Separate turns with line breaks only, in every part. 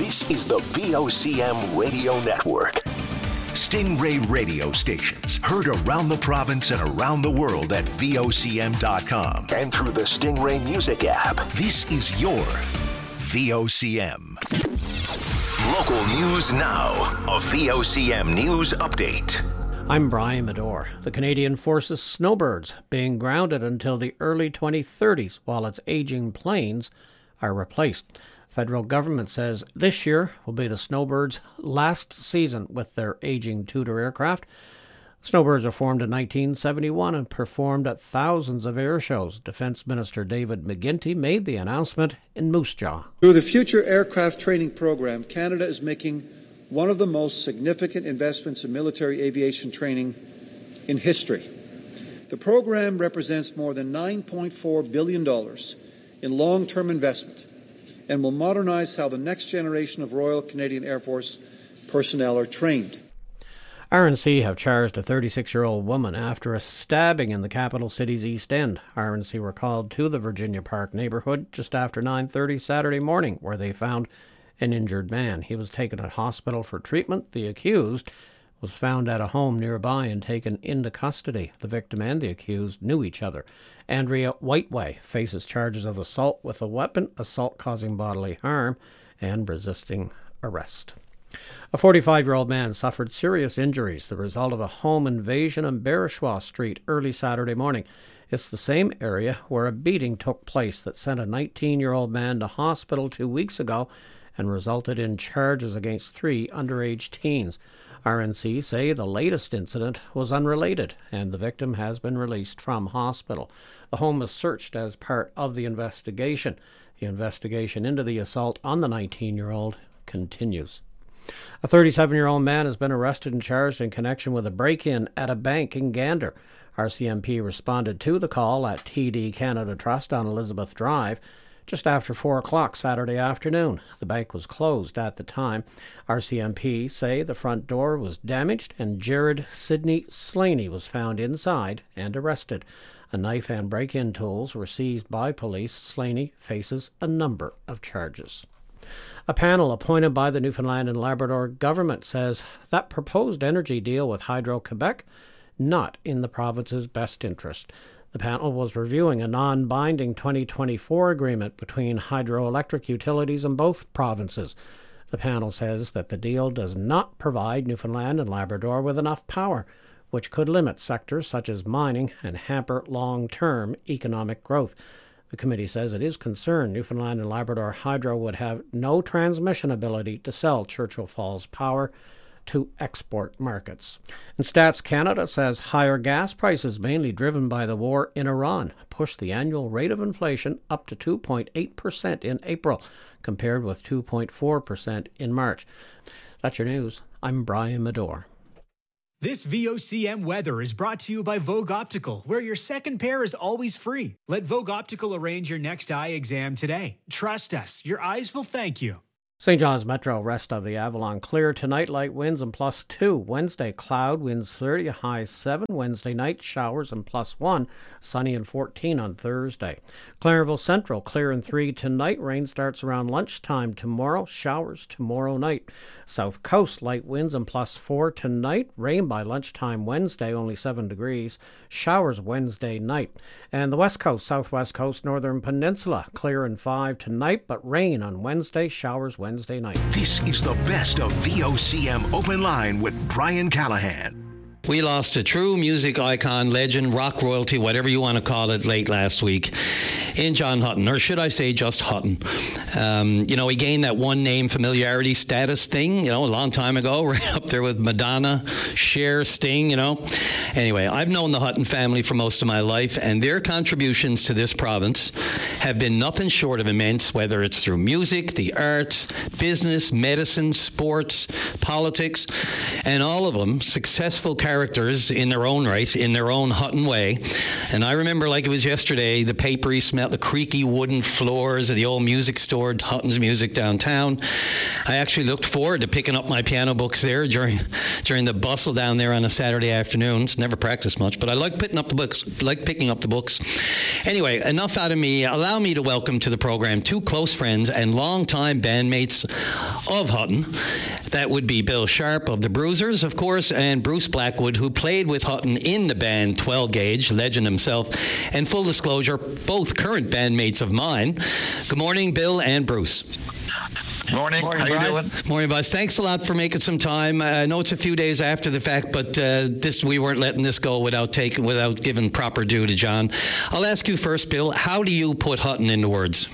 This is the VOCM Radio Network. Stingray radio stations heard around the province and around the world at VOCM.com and through the Stingray Music app. This is your VOCM. Local news now. A VOCM news update.
I'm Brian Medore. The Canadian Forces snowbirds being grounded until the early 2030s while its aging planes are replaced. Federal government says this year will be the snowbirds' last season with their aging Tudor aircraft. Snowbirds were formed in 1971 and performed at thousands of air shows. Defence Minister David McGuinty made the announcement in Moose Jaw.
Through the Future Aircraft Training Program, Canada is making one of the most significant investments in military aviation training in history. The program represents more than $9.4 billion in long-term investment and will modernize how the next generation of Royal Canadian Air Force personnel are trained.
RNC have charged a 36-year-old woman after a stabbing in the capital city's East End. RNC were called to the Virginia Park neighbourhood just after 9:30 Saturday morning, where they found an injured man. He was taken to hospital for treatment. The accused was found at a home nearby and taken into custody. The victim and the accused knew each other. Andrea Whiteway faces charges of assault with a weapon, assault causing bodily harm, and resisting arrest. A 45-year-old man suffered serious injuries, the result of a home invasion on Bereshaw Street early Saturday morning. It's the same area where a beating took place that sent a 19-year-old man to hospital 2 weeks ago and resulted in charges against 3 underage teens. RNC say the latest incident was unrelated and the victim has been released from hospital. The home was searched as part of the investigation. The investigation into the assault on the 19-year-old continues. A 37-year-old man has been arrested and charged in connection with a break-in at a bank in Gander. RCMP responded to the call at TD Canada Trust on Elizabeth Drive just after 4 o'clock Saturday afternoon. The bank was closed at the time. RCMP say the front door was damaged and Jared Sidney Slaney was found inside and arrested. A knife and break-in tools were seized by police. Slaney faces a number of charges. A panel appointed by the Newfoundland and Labrador government says that proposed energy deal with Hydro-Quebec not in the province's best interest. The panel was reviewing a non-binding 2024 agreement between hydroelectric utilities in both provinces. The panel says that the deal does not provide Newfoundland and Labrador with enough power, which could limit sectors such as mining and hamper long-term economic growth. The committee says it is concerned Newfoundland and Labrador Hydro would have no transmission ability to sell Churchill Falls power to export markets. And Stats Canada says higher gas prices, mainly driven by the war in Iran, pushed the annual rate of inflation up to 2.8% in April, compared with 2.4% in March. That's your news. I'm Brian Medore.
This VOCM weather is brought to you by Vogue Optical, where your second pair is always free. Let Vogue Optical arrange your next eye exam today. Trust us, your eyes will thank you.
St. John's Metro, rest of the Avalon clear tonight, light winds and +2. Wednesday, cloud, winds 30, high 7. Wednesday night, showers and +1. Sunny and 14 on Thursday. Clarenville Central, clear and 3 tonight. Rain starts around lunchtime tomorrow. Showers tomorrow night. South Coast, light winds and +4 tonight. Rain by lunchtime Wednesday, only 7 degrees. Showers Wednesday night. And the West Coast, Southwest Coast, Northern Peninsula, clear and 5 tonight, but rain on Wednesday, showers Wednesday night.
This is the best of VOCM Open Line with Brian Callahan.
We lost a true music icon, legend, rock royalty, whatever you want to call it, late last week in John Hutton, or should I say just Hutton. He gained that one name familiarity status thing, a long time ago, right up there with Madonna, Cher, Sting, Anyway, I've known the Hutton family for most of my life, and their contributions to this province have been nothing short of immense, whether it's through music, the arts, business, medicine, sports, politics, and all of them successful characters in their own right, in their own Hutton way. And I remember like it was yesterday, the papery smell out the creaky wooden floors of the old music store, Hutton's Music downtown. I actually looked forward to picking up my piano books there during the bustle down there on a Saturday afternoon. Never practiced much, but I like picking up the books. Anyway, enough out of me. Allow me to welcome to the program two close friends and longtime bandmates of Hutton. That would be Bill Sharp of the Bruisers, of course, and Bruce Blackwood, who played with Hutton in the band 12 Gauge, legend himself. And full disclosure, both current bandmates of mine. Good morning, Bill and Bruce.
Morning. How you doing?
Morning, Buzz. Thanks a lot for making some time. I know it's a few days after the fact, but we weren't letting this go without giving proper due to John. I'll ask you first, Bill. How do you put Hutton into words?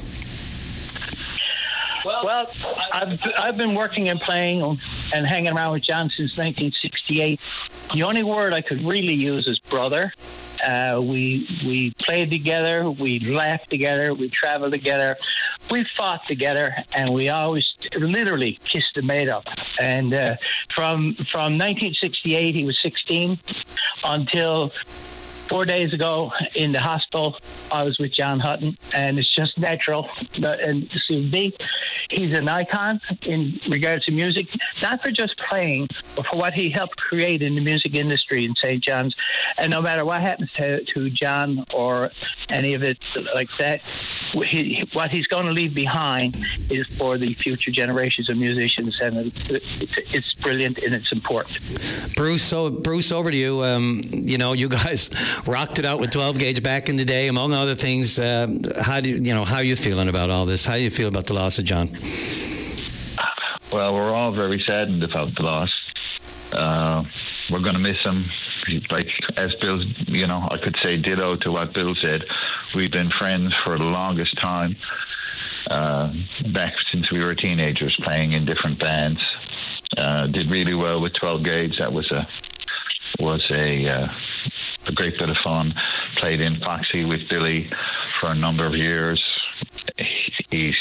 Well, I've been working and playing and hanging around with John since 1968. The only word I could really use is brother. We played together, we laughed together, we traveled together, we fought together, and we always literally kissed and made up. And from 1968, he was 16 until 4 days ago in the hospital, I was with John Hutton, and it's just natural. And to me, he's an icon in regards to music, not for just playing, but for what he helped create in the music industry in St. John's. And no matter what happens to John or any of it like that, what he's going to leave behind is for the future generations of musicians, and it's brilliant and it's important.
Bruce, over to you. You guys rocked it out with 12 Gauge back in the day, among other things. How are you feeling about all this? How do you feel about the loss of John?
Well, we're all very saddened about the loss. We're going to miss him. Like, as Bill, I could say ditto to what Bill said. We've been friends for the longest time, back since we were teenagers, playing in different bands. Did really well with 12 Gauge. That was a great bit of fun. Played in Foxy with Billy for a number of years. He's,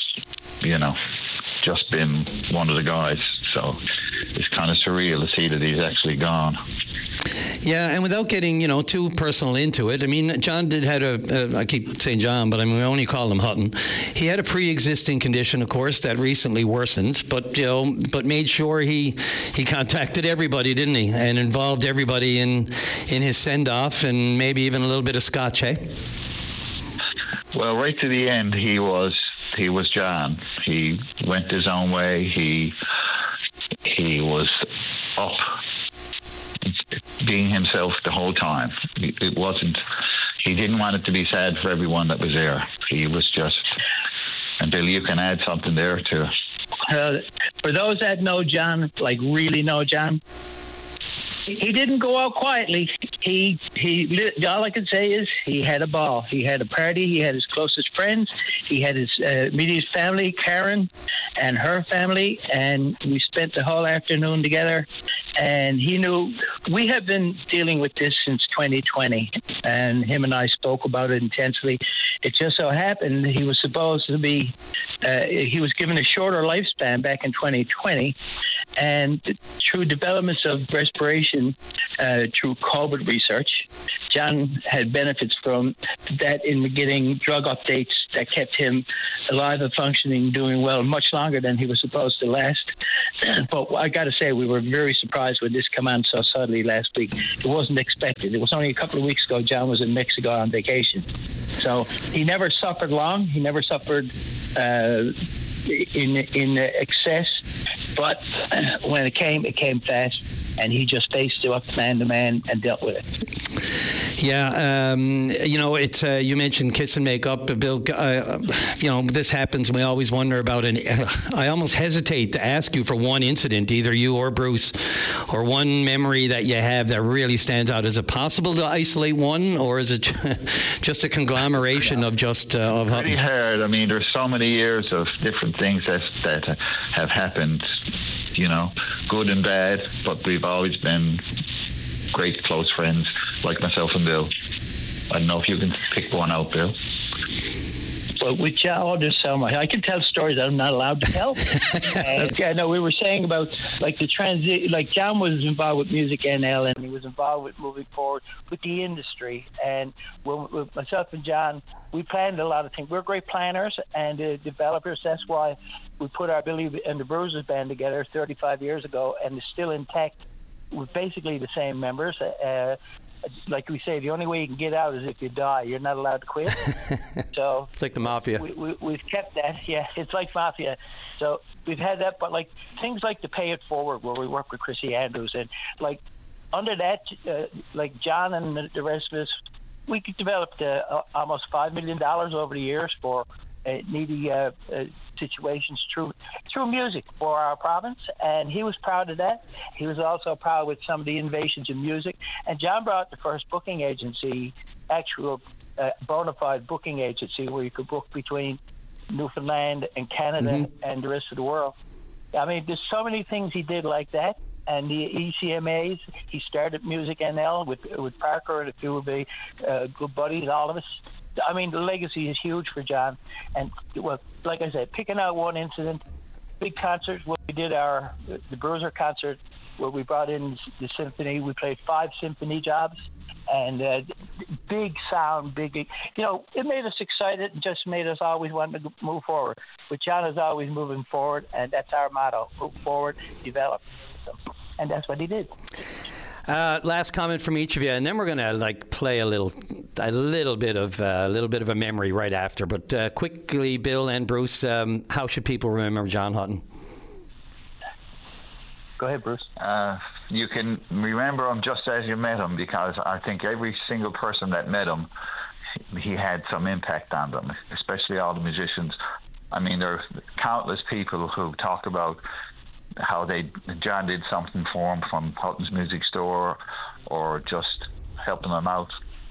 just been one of the guys. So it's kind of surreal to see that he's actually gone.
Yeah, and without getting, too personal into it, I mean, John I keep saying John, but we only call him Hutton. He had a pre-existing condition, of course, that recently worsened, but made sure he contacted everybody, didn't he? And involved everybody in his send-off, and maybe even a little bit of scotch, eh?
Well, right to the end, he was John. He went his own way. He was up, being himself the whole time. He didn't want it to be sad for everyone that was there. He was just, and Bill, you can add something there too.
For those that know John, like really know John, he didn't go out quietly. He all I can say is he had a ball. He had a party. He had his closest friends. He had his immediate family, Karen, and her family, and we spent the whole afternoon together. And he knew we have been dealing with this since 2020, and him and I spoke about it intensely. It just so happened he was supposed to be, he was given a shorter lifespan back in 2020. And through developments of respiration, through COVID research, John had benefits from that in getting drug updates that kept him alive and functioning, doing well, much longer than he was supposed to last. But I got to say, we were very surprised when this came on so suddenly last week. It wasn't expected. It was only a couple of weeks ago. John was in Mexico on vacation. So he never suffered long. He never suffered in excess. But when it came fast. And he just faced it up man to man and dealt with it.
Yeah, it's you mentioned kiss and make up, Bill. This happens, and we always wonder about it. I almost hesitate to ask you for one incident, either you or Bruce, or one memory that you have that really stands out. Is it possible to isolate one, or is it just a conglomeration of just of
pretty hard? I mean, there's so many years of different things that have happened. Good and bad, but we've always been great close friends, like myself and Bill. I don't know if you can pick one out, Bill.
Well, with John, there's so much. I can tell stories that I'm not allowed to tell. No, we were saying about like the transit. Like John was involved with Music NL, and he was involved with moving forward with the industry. And with myself and John, we planned a lot of things. We're great planners and developers. That's why we put our Billy and the Bruisers band together 35 years ago, and it's still intact with basically the same members. Like we say, the only way you can get out is if you die. You're not allowed to quit. So
it's like the mafia.
We've kept that. Yeah, it's like mafia. So we've had that, but like things like the Pay It Forward, where we work with Chrissy Andrews, and like under that, like John and the rest of us, we developed almost $5 million over the years for needy situations through music for our province, and he was proud of that. He was also proud with some of the innovations in music, and John brought the first booking agency, actual bona fide booking agency, where you could book between Newfoundland and Canada and the rest of the world. I mean, there's so many things he did like that. And the ECMAs, he started Music NL with Parker and a few of the good buddies, all of us. I mean, the legacy is huge for John. And, well, like I said, picking out one incident, big concerts, where we did the Bruiser concert, where we brought in the symphony. We played 5 symphony jobs. And big sound, it made us excited and just made us always want to move forward. But John is always moving forward, and that's our motto: move forward, develop. And that's what he did.
Last comment from each of you, and then we're going to play a little bit of a memory right after. But quickly, Bill and Bruce, how should people remember John Hutton?
Go ahead, Bruce.
You can remember him just as you met him, because I think every single person that met him, he had some impact on them, especially all the musicians. I mean, there are countless people who talk about how John did something for him from Hutton's Music Store, or just helping them out.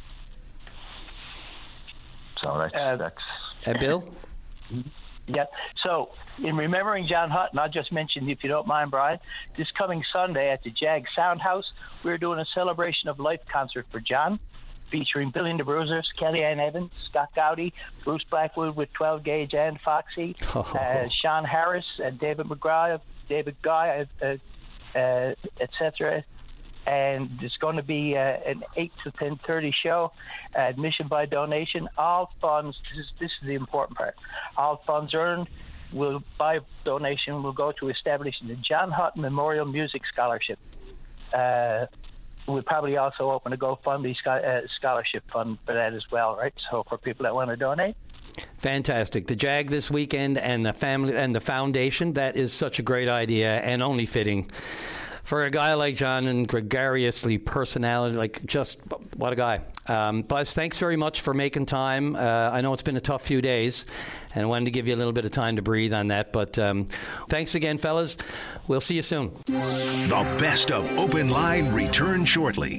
So that's
Bill?
Yeah. So, in remembering John Hutton, I'll just mention, if you don't mind, Brian, this coming Sunday at the Jag Sound House, we're doing a celebration of life concert for John, featuring Billy and the Bruisers, Kellyanne Evans, Scott Gowdy, Bruce Blackwood with 12 Gauge and Foxy, Sean Harris, and David McGrath, David Guy, etc. And it's going to be an 8 to 10:30 show, admission by donation. All funds, this is the important part, all funds earned by donation will go to establishing the John Hutton Memorial Music Scholarship. We'll probably also open a GoFundMe scholarship fund for that as well, right? So for people that want to donate.
Fantastic. The Jag this weekend and the family and the foundation, that is such a great idea and only fitting for a guy like John, and gregariously personality, just what a guy. Buzz, thanks very much for making time. I know it's been a tough few days, and I wanted to give you a little bit of time to breathe on that, but thanks again, fellas. We'll see you soon.
The best of Open Line returns shortly.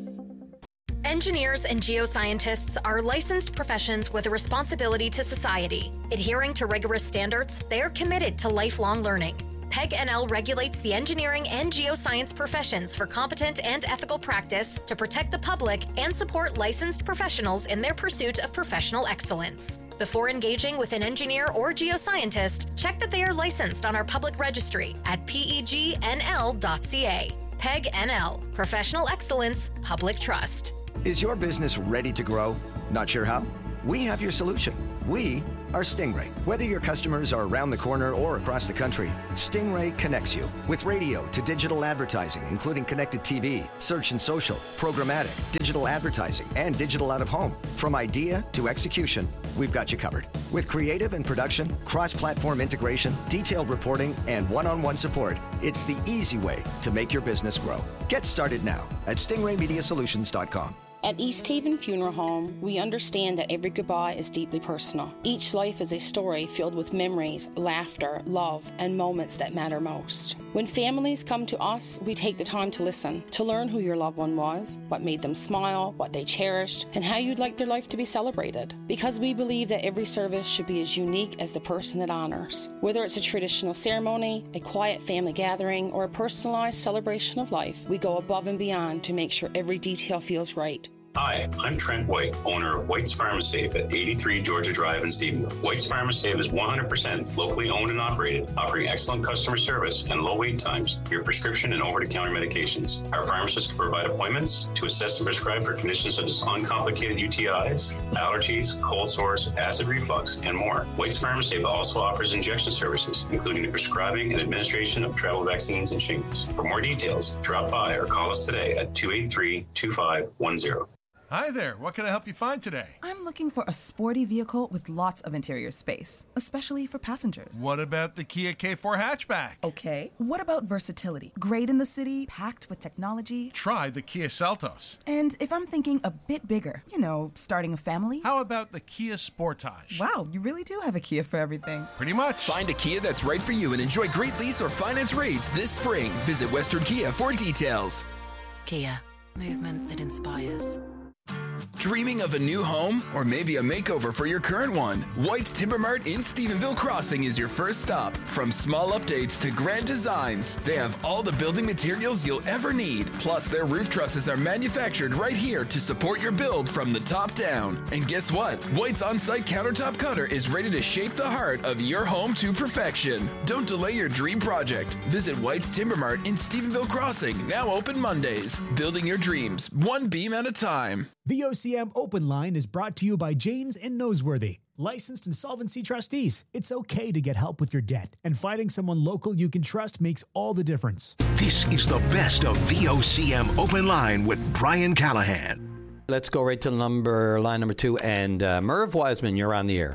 Engineers and geoscientists are licensed professions with a responsibility to society. Adhering to rigorous standards, they are committed to lifelong learning. PEG NL regulates the engineering and geoscience professions for competent and ethical practice to protect the public and support licensed professionals in their pursuit of professional excellence. Before engaging with an engineer or geoscientist, check that they are licensed on our public registry at pegnl.ca. PEG NL, Professional Excellence, Public Trust.
Is your business ready to grow? Not sure how? We have your solution. We are Stingray. Whether your customers are around the corner or across the country, Stingray connects you with radio to digital advertising, including connected TV, search and social, programmatic, digital advertising, and digital out-of-home. From idea to execution, we've got you covered. With creative and production, cross-platform integration, detailed reporting, and one-on-one support, it's the easy way to make your business grow. Get started now at stingraymediasolutions.com.
At East Haven Funeral Home, we understand that every goodbye is deeply personal. Each life is a story filled with memories, laughter, love, and moments that matter most. When families come to us, we take the time to listen, to learn who your loved one was, what made them smile, what they cherished, and how you'd like their life to be celebrated. Because we believe that every service should be as unique as the person it honors. Whether it's a traditional ceremony, a quiet family gathering, or a personalized celebration of life, we go above and beyond to make sure every detail feels right.
Hi, I'm Trent White, owner of White's Pharmasafe at 83 Georgia Drive in Stephenville. White's Pharmasafe is 100% locally owned and operated, offering excellent customer service and low wait times for your prescription and over-the-counter medications. Our pharmacists can provide appointments to assess and prescribe for conditions such as uncomplicated UTIs, allergies, cold sores, acid reflux, and more. White's Pharmasafe also offers injection services, including the prescribing and administration of travel vaccines and shingles. For more details, drop by or call us today at 283-2510.
Hi there, what can I help you find today?
I'm looking for a sporty vehicle with lots of interior space, especially for passengers.
What about the Kia K4 hatchback?
Okay. What about versatility? Great in the city, packed with technology.
Try the Kia Seltos.
And if I'm thinking a bit bigger, starting a family?
How about the Kia Sportage?
Wow, you really do have a Kia for everything.
Pretty much.
Find a Kia that's right for you and enjoy great lease or finance rates this spring. Visit Western Kia for details.
Kia, movement that inspires.
Dreaming of a new home or maybe a makeover for your current one? White's Timber Mart in Stephenville Crossing is your first stop. From small updates to grand designs, they have all the building materials you'll ever need. Plus, their roof trusses are manufactured right here to support your build from the top down. And guess what? White's on-site countertop cutter is ready to shape the heart of your home to perfection. Don't delay your dream project. Visit White's Timber Mart in Stephenville Crossing, now open Mondays. Building your dreams, one beam at a time.
VOCM Open Line is brought to you by Janes and Noseworthy, licensed insolvency trustees. It's okay to get help with your debt, and finding someone local you can trust makes all the difference.
This is the best of VOCM Open Line with Brian Callahan.
Let's go right to line number 2, and Merv Wiseman, you're on the air.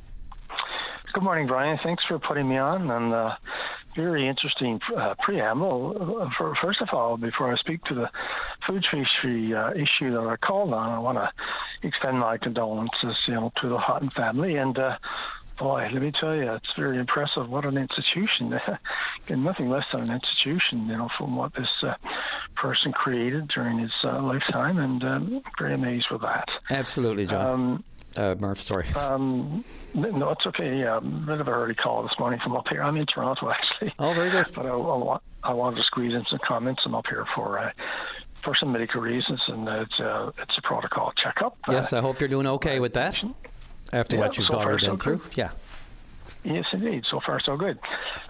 Good morning, Brian. Thanks for putting me on, and very interesting preamble. First of all, before I speak to the food fishery issue that I called on, I want to extend my condolences, to the Houghton family. And boy, let me tell you, it's very impressive. What an institution! And nothing less than an institution, from what this person created during his lifetime. And very amazed with that.
Absolutely, John. Murph, sorry.
No, it's okay. Yeah, a bit of a early call this morning from up here. I'm in Toronto, actually.
Oh, very good.
But I wanted to squeeze in some comments. I'm up here for some medical reasons, and it's a protocol checkup.
Yes, I hope you're doing okay with that after what you've already been through. Yeah.
Yes, indeed. So far, so good.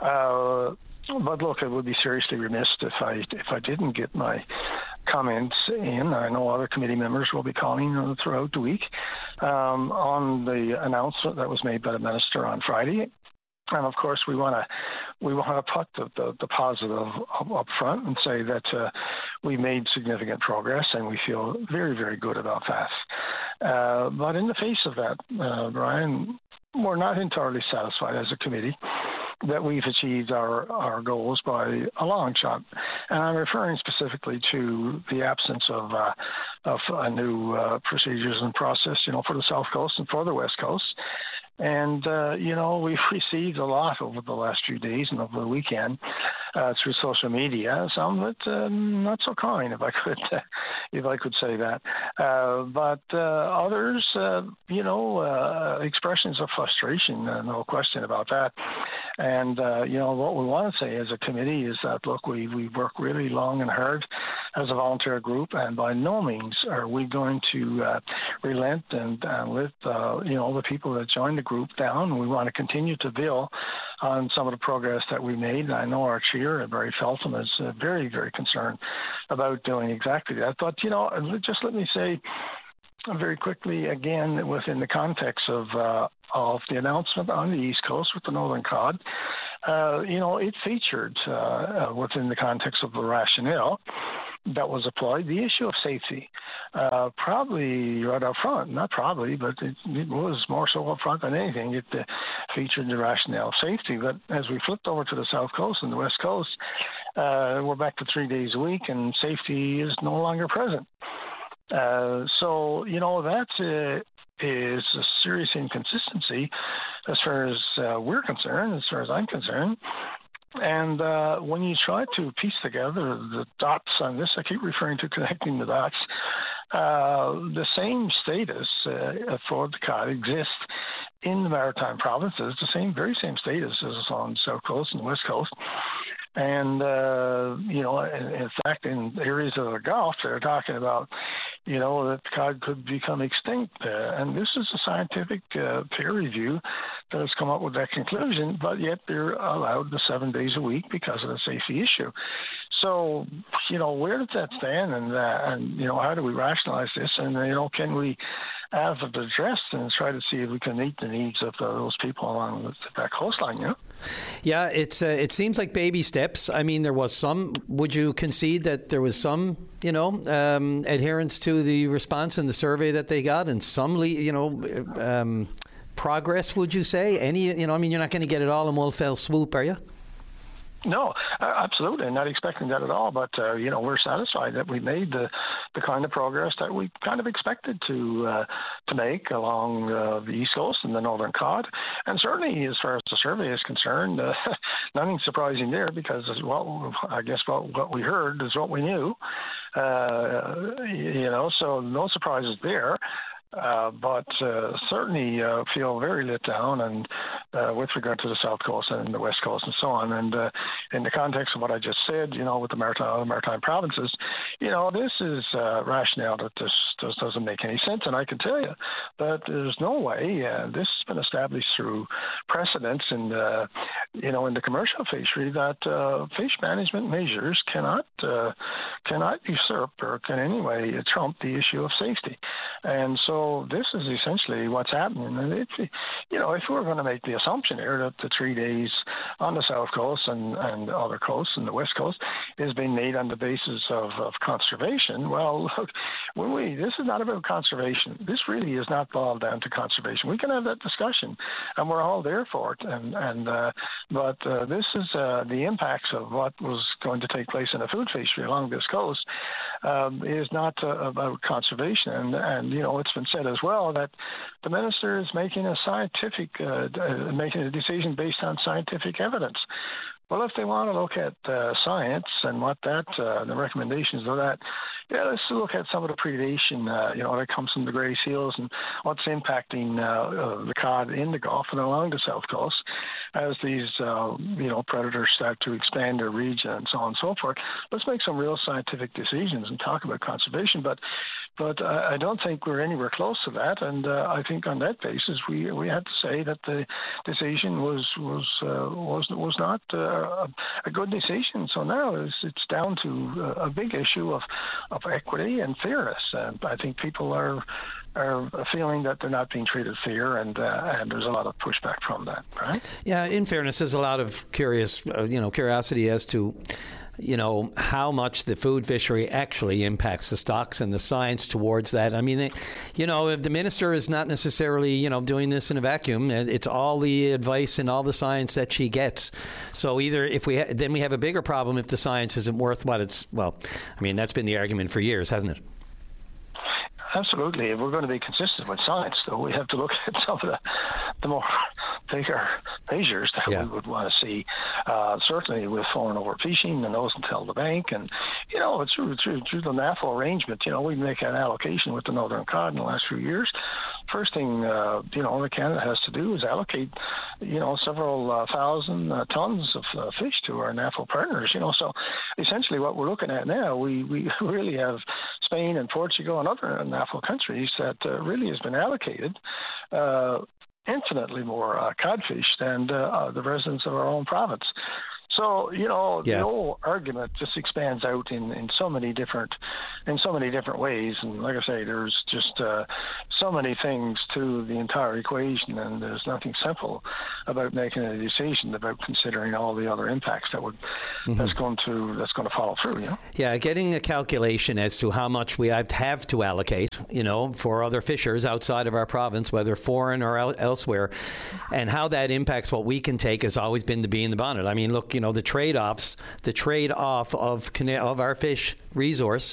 But look, I would be seriously remiss if I didn't get my comments in. I know other committee members will be calling throughout the week on the announcement that was made by the minister on Friday. And of course, we want to put the positive up front and say that we made significant progress, and we feel very, very good about that. But in the face of that, Brian, we're not entirely satisfied as a committee that we've achieved our goals by a long shot. And I'm referring specifically to the absence of a new procedures and process, for the South Coast and for the West Coast. And, we've received a lot over the last few days and over the weekend through social media, some of it not so kind, if I could say that. But others, expressions of frustration, no question about that. And, what we want to say as a committee is that, look, we work really long and hard as a volunteer group, and by no means are we going to relent and let, the people that joined the group down. We want to continue to build on some of the progress that we made. I know our chair, Barry Feltham, is very, very concerned about doing exactly that. But, just let me say very quickly, again, within the context of the announcement on the East Coast with the Northern Cod, it featured within the context of the rationale that was applied, the issue of safety, probably right up front, not probably, but it was more so up front than anything. It featured the rationale of safety. But as we flipped over to the South Coast and the West Coast, we're back to 3 days a week, and safety is no longer present. So, that is a serious inconsistency as far as we're concerned, as far as I'm concerned. And when you try to piece together the dots on this, I keep referring to connecting the dots, the same status for the COD exists in the maritime provinces, the very same status as on the South Coast and the West Coast. And, in fact, in areas of the Gulf, they're talking about that cod could become extinct. And this is a scientific peer review that has come up with that conclusion, but yet they're allowed the 7 days a week because of the safety issue. So, where does that stand, and how do we rationalize this, and can we have it addressed and try to see if we can meet the needs of those people along that coastline?
Yeah, it seems like baby steps. I mean, there was some. Would you concede that there was some, adherence to the response in the survey that they got, and some, progress? Would you say any? You're not going to get it all in one fell swoop, are you?
No, absolutely, not expecting that at all. But we're satisfied that we made the kind of progress that we kind of expected to make along the East Coast and the Northern Cod, and certainly as far as the survey is concerned, nothing surprising there, because what we heard is what we knew. So no surprises there. But certainly feel very let down, and with regard to the South Coast and the West Coast and so on. And in the context of what I just said, with the maritime provinces, this is rationale that this doesn't make any sense. And I can tell you that there's no way this has been established through precedents in the commercial fishery that fish management measures cannot usurp or can in any way trump the issue of safety. And so this is essentially what's happening. And if we're going to make the assumption here that the 3 days on the South Coast and other coasts and the West Coast is being made on the basis of conservation, well, look, this is not about conservation. This really is not boiled down to conservation. We can have that discussion, and we're all there for it. But this is the impacts of what was going to take place in the food fishery along this coast is not about conservation. And it's been said as well that the minister is making a decision based on scientific evidence. Well, if they want to look at science and what the recommendations of that, let's look at some of the predation, that comes from the grey seals and what's impacting the cod in the Gulf and along the South Coast as these, predators start to expand their region and so on and so forth. Let's make some real scientific decisions and talk about conservation. But I don't think we're anywhere close to that. And I think on that basis, we had to say that the decision was not a good decision. So now it's down to a big issue of equity and fairness. And I think people are feeling that they're not being treated fair, and there's a lot of pushback from that, right?
Yeah, in fairness, there's a lot of curiosity as to how much the food fishery actually impacts the stocks and the science towards that. I mean, if the minister is not necessarily, doing this in a vacuum, it's all the advice and all the science that she gets. So either then we have a bigger problem if the science isn't worth what it's, that's been the argument for years, hasn't it?
Absolutely. If we're going to be consistent with science, though, we have to look at some of the more bigger measures that we would want to see, certainly with foreign overfishing, the nose and tail of the bank. And, through the NAFO arrangement, we make an allocation with the Northern Cod in the last few years. First thing, that Canada has to do is allocate, several thousand tons of fish to our NAFO partners, So essentially what we're looking at now, we really have Spain and Portugal and other NAFO countries that really has been allocated infinitely more codfish than the residents of our own province. So the whole argument just expands out in so many different ways, and like I say, there's just so many things to the entire equation, and there's nothing simple about making a decision about considering all the other impacts that that's going to follow through.
Yeah, getting a calculation as to how much we have to allocate, for other fishers outside of our province, whether foreign or elsewhere, and how that impacts what we can take has always been the bee in the bonnet. I mean, look, the trade-off of our fish resource,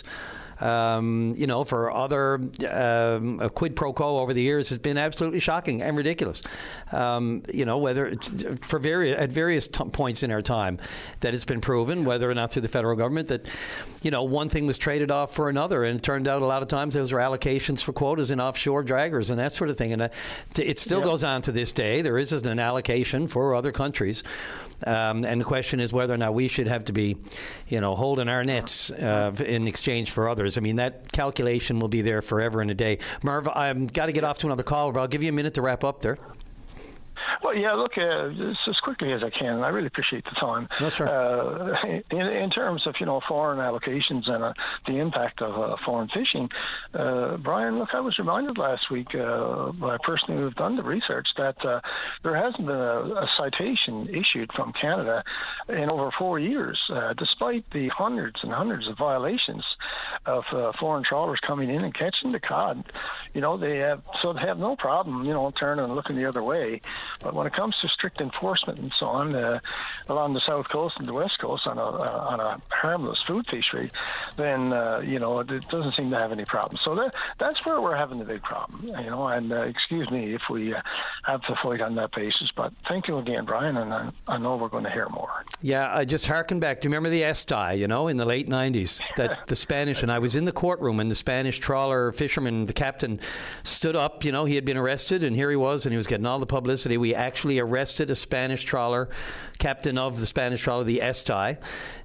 for other quid pro quo over the years has been absolutely shocking and ridiculous. Whether at various points in our time that it's been proven, whether or not through the federal government, that one thing was traded off for another, and it turned out a lot of times those were allocations for quotas in offshore draggers and that sort of thing. And it still goes on to this day. There is an allocation for other countries. And the question is whether or not we should have to be, holding our nets in exchange for others. others. I mean, that calculation will be there forever and a day. Merv, I've got to get off to another call, but I'll give you a minute to wrap up there.
Well, yeah, look, just as quickly as I can, and I really appreciate the time.
No, sure.
In terms of, foreign allocations and the impact of foreign fishing, Brian, look, I was reminded last week by a person who has done the research that there hasn't been a citation issued from Canada in over 4 years, despite the hundreds and hundreds of violations of foreign trawlers coming in and catching the cod. They have no problem, turning and looking the other way. But when it comes to strict enforcement and so on along the south coast and the west coast on a harmless food fishery, then it doesn't seem to have any problem. So that's where we're having the big problem. And excuse me if we have to fight on that basis. But thank you again, Brian, and I know we're going to hear more.
Yeah, I just harken back. Do you remember the Esti? In the late 90s, that the Spanish, and I was in the courtroom, and the Spanish trawler fisherman, the captain, stood up. He had been arrested, and here he was, and he was getting all the publicity. We actually arrested a Spanish trawler, captain of the Spanish trawler, the Esti,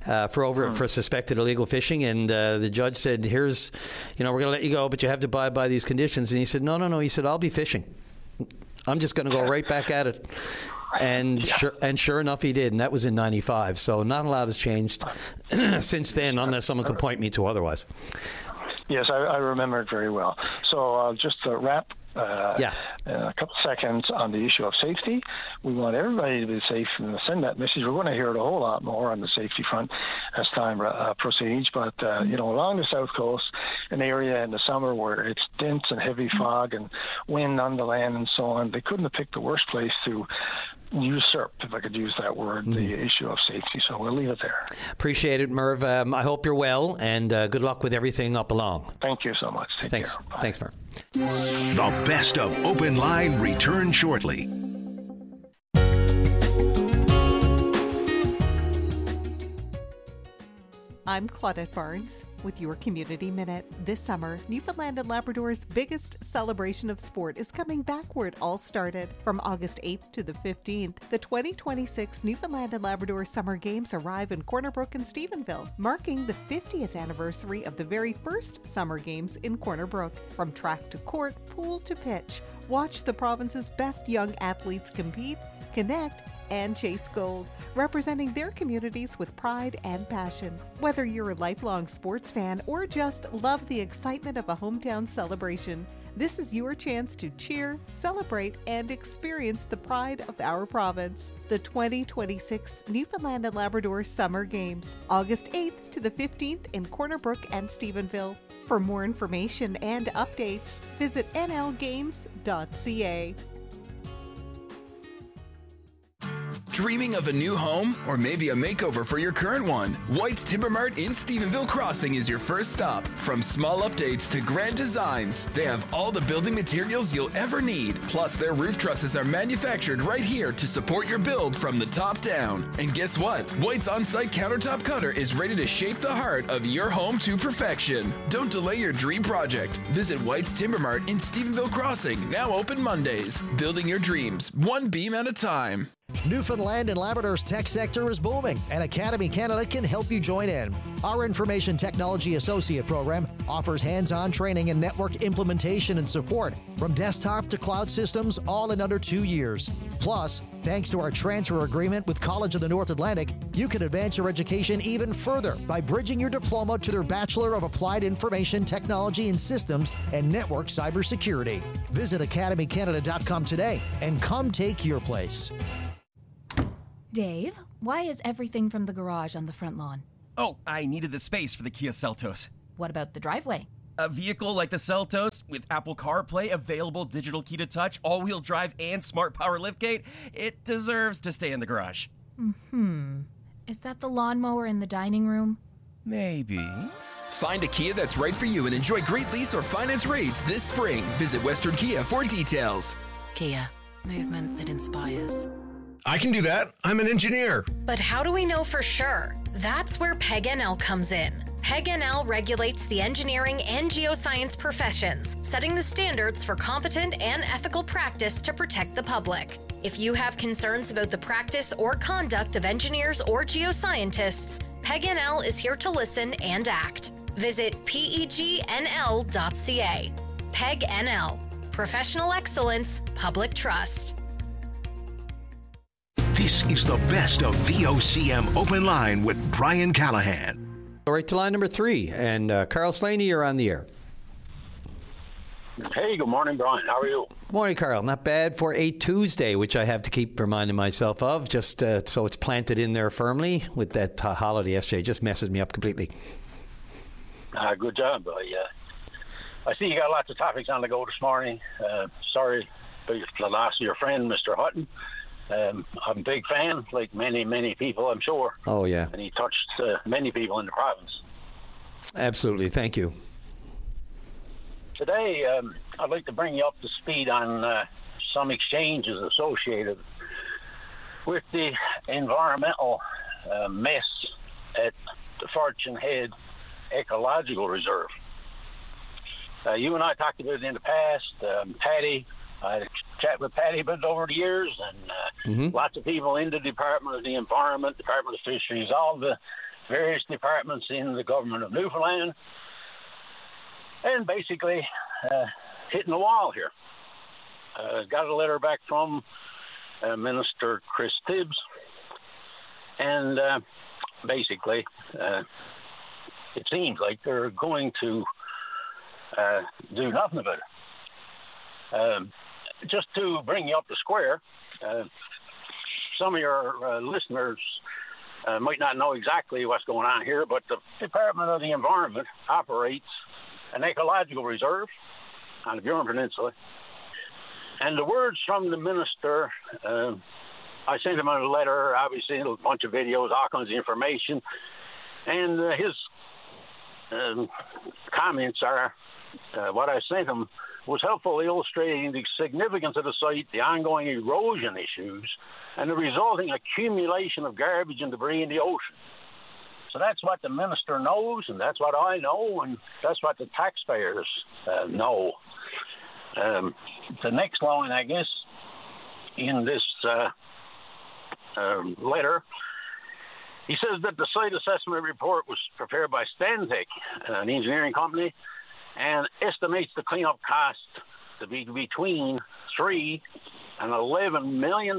for suspected illegal fishing. And the judge said, "Here's, we're going to let you go, but you have to abide by these conditions." And he said, "No." He said, "I'll be fishing. I'm just going to go right back at it." And sure enough, he did, and that was in '95. So not a lot has changed since then, unless someone can point me to otherwise.
Yes, I remember it very well. So just to wrap a couple seconds on the issue of safety. We want everybody to be safe and send that message. We're going to hear it a whole lot more on the safety front as time proceeds. But, along the south coast, an area in the summer where it's dense and heavy fog and wind on the land and so on, they couldn't have picked the worst place to usurp, if I could use that word, the issue of safety. So we'll leave it there.
Appreciate it, Merv. I hope you're well, and good luck with everything up along.
Thank you so much.
Thanks. Thanks, Merv.
The best of Open Line returns shortly.
I'm Claudette Barnes with your Community Minute. This summer, Newfoundland and Labrador's biggest celebration of sport is coming back where it all started. From August 8th to the 15th, the 2026 Newfoundland and Labrador Summer Games arrive in Corner Brook and Stephenville, marking the 50th anniversary of the very first Summer Games in Corner Brook. From track to court, pool to pitch, watch the province's best young athletes compete, connect, and chase gold, representing their communities with pride and passion. Whether you're a lifelong sports fan or just love the excitement of a hometown celebration, this is your chance to cheer, celebrate, and experience the pride of our province. The 2026 Newfoundland and Labrador Summer Games, August 8th to the 15th in Corner Brook and Stephenville. For more information and updates, visit nlgames.ca.
Dreaming of a new home or maybe a makeover for your current one? White's Timber Mart in Stephenville Crossing is your first stop. From small updates to grand designs, they have all the building materials you'll ever need. Plus, their roof trusses are manufactured right here to support your build from the top down. And guess what? White's on-site countertop cutter is ready to shape the heart of your home to perfection. Don't delay your dream project. Visit White's Timber Mart in Stephenville Crossing, now open Mondays. Building your dreams, one beam at a time.
Newfoundland and Labrador's tech sector is booming, and Academy Canada can help you join in. Our Information Technology Associate program offers hands-on training in network implementation and support, from desktop to cloud systems, all in under 2 years. Plus, thanks to our transfer agreement with College of the North Atlantic, you can advance your education even further by bridging your diploma to their Bachelor of Applied Information Technology and Systems and Network Cybersecurity. Visit academycanada.com today and come take your place.
Dave, why is everything from the garage on the front lawn?
Oh, I needed the space for the Kia Seltos.
What about the driveway?
A vehicle like the Seltos, with Apple CarPlay, available digital key to touch, all-wheel drive, and smart power liftgate, it deserves to stay in the garage.
Is that the lawnmower in the dining room?
Maybe.
Find a Kia that's right for you and enjoy great lease or finance rates this spring. Visit Western Kia for details.
Kia, movement that inspires.
I can do that. I'm an engineer.
But how do we know for sure? That's where PEG-NL comes in. PEG-NL regulates the engineering and geoscience professions, setting the standards for competent and ethical practice to protect the public. If you have concerns about the practice or conduct of engineers or geoscientists, PEG-NL is here to listen and act. Visit PEGNL.ca. PEG NL. Professional excellence, public trust.
This is the best of VOCM Open Line with Brian Callahan.
All right, to line number 3. And Carl Slaney, you're on the air.
Hey, good morning, Brian. How are you?
Morning, Carl. Not bad for a Tuesday, which I have to keep reminding myself of, just so it's planted in there firmly with that holiday yesterday. It just messes me up completely.
Good job, buddy. I see you got lots of topics on the go this morning. Sorry for the loss of your friend, Mr. Hutton. I'm a big fan, like many people, I'm sure.
Oh, yeah.
And he touched many people in the province.
Absolutely. Thank you.
Today, I'd like to bring you up to speed on some exchanges associated with the environmental mess at the Fortune Head Ecological Reserve. You and I talked about it in the past. Patty, I had a chat with Patty about it over the years, and lots of people in the Department of the Environment, Department of Fisheries, all the various departments in the government of Newfoundland, and basically hitting the wall here. Got a letter back from Minister Chris Tibbs, and basically it seems like they're going to do nothing about it. Just to bring you up to square, some of your listeners might not know exactly what's going on here, but the Department of the Environment operates an ecological reserve on the Burin Peninsula. And the words from the minister, I sent him a letter, obviously a bunch of videos, all kinds of information, and his comments are, what I sent him was helpful illustrating the significance of the site, the ongoing erosion issues, and the resulting accumulation of garbage and debris in the ocean. So that's what the minister knows, and that's what I know, and that's what the taxpayers know. The next line, I guess, in this letter, he says that the site assessment report was prepared by Stantec, an engineering company, and estimates the cleanup cost to be between $3 and $11 million.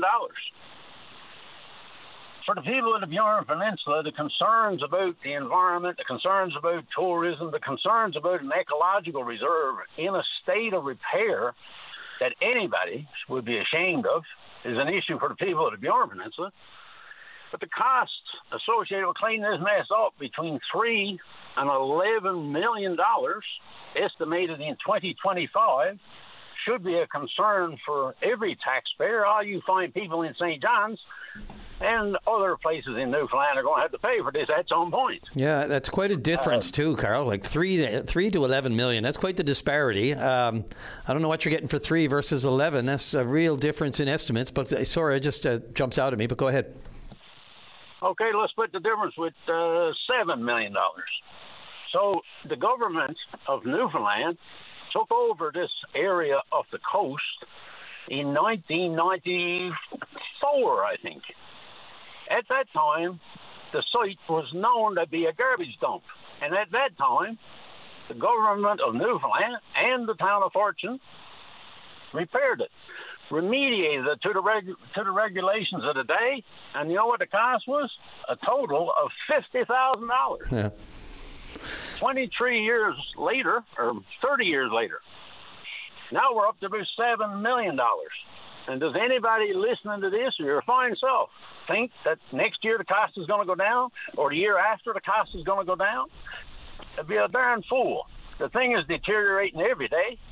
For the people of the Burin Peninsula, the concerns about the environment, the concerns about tourism, the concerns about an ecological reserve in a state of repair that anybody would be ashamed of is an issue for the people of the Burin Peninsula. But the costs associated with cleaning this mess up between $3 and $11 million, estimated in 2025, should be a concern for every taxpayer. All you fine people in St. John's and other places in Newfoundland are going to have to pay for this at some point.
Yeah, that's quite a difference too, Carl. Like 3 to 11 million. That's quite the disparity. I don't know what you're getting for 3 versus 11. That's a real difference in estimates. But sorry, it just jumps out at me. But go ahead.
Okay, let's split the difference with $7 million. So the government of Newfoundland took over this area of the coast in 1994, I think. At that time, the site was known to be a garbage dump. And at that time, the government of Newfoundland and the town of Fortune repaired it, remediated it to the regulations of the day. And you know what the cost was? A total of $50,000.
Yeah.
23 years later, or 30 years later, now we're up to about $7 million. And does anybody listening to this, or your fine self, think that next year the cost is going to go down, or the year after the cost is going to go down? It'd be a darn fool. The thing is deteriorating every day.